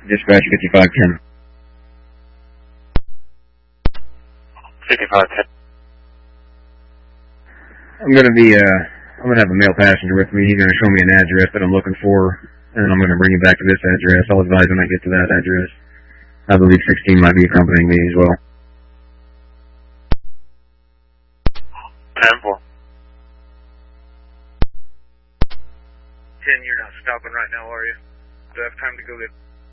Dispatch 5510. 5510. I'm gonna have a male passenger with me. He's gonna show me an address that I'm looking for, and I'm gonna bring him back to this address. I'll advise when I get to that address. I believe 16 might be accompanying me as well. 10-4. 10, you're not stopping right now, are you? Do I have time to go get